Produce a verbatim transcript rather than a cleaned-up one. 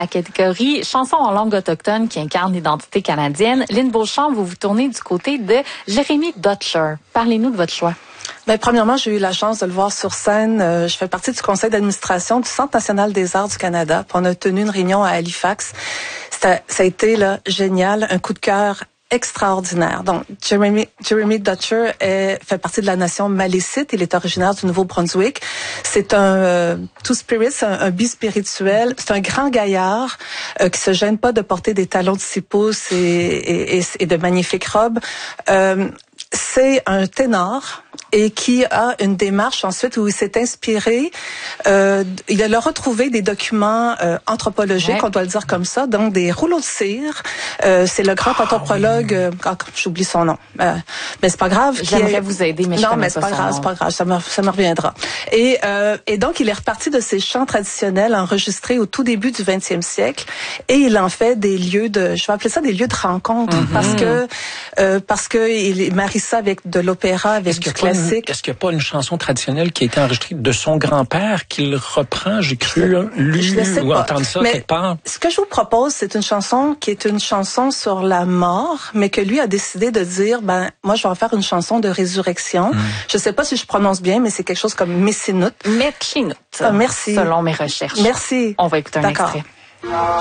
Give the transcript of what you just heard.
La catégorie chanson en langue autochtone qui incarne l'identité canadienne. Lynn Beauchamp, vous vous tournez du côté de Jérémy Dutcher. Parlez-nous de votre choix. Bien, premièrement, j'ai eu la chance de le voir sur scène. Euh, je fais partie du conseil d'administration du Centre national des arts du Canada. Puis on a tenu une réunion à Halifax. C'était, ça a été là génial, un coup de cœur extraordinaire. Donc, Jérémy, Jérémy Dutcher est, fait partie de la nation Malécite. Il est originaire du Nouveau-Brunswick. C'est un euh, two-spirit, c'est un, un bispirituel. C'est un grand gaillard euh, qui se gêne pas de porter des talons de six pouces et, et, et, et de magnifiques robes. Euh, c'est un ténor et qui a une démarche ensuite où il s'est inspiré. Euh, il a retrouvé des documents euh, anthropologiques, ouais. On doit le dire comme ça, donc des rouleaux de cire. Euh, c'est le grand ah, anthropologue, oui. euh, ah, j'oublie son nom, euh, mais c'est pas grave. J'aimerais est... vous aider, mais je non, connais mais c'est pas pas grave, nom. c'est pas grave, ça me ça me reviendra. Et euh, et donc il est reparti de ces chants traditionnels enregistrés au tout début du vingtième siècle et il en fait des lieux de, je vais appeler ça des lieux de rencontre mm-hmm. parce que euh, parce que il marie ça avec de l'opéra, avec du classique. Est-ce qu'il n'y a pas une chanson traditionnelle qui a été enregistrée de son grand-père qu'il reprend? J'ai cru, lu ou entendre ça mais quelque part. Ce que je vous propose, c'est une chanson qui est une chanson sur la mort, mais que lui a décidé de dire, ben moi je vais en faire une chanson de résurrection. Mm. Je sais pas si je prononce bien, mais c'est quelque chose comme Messinut. Messinut. Ah, merci. Selon mes recherches. Merci. On va écouter un D'accord. extrait.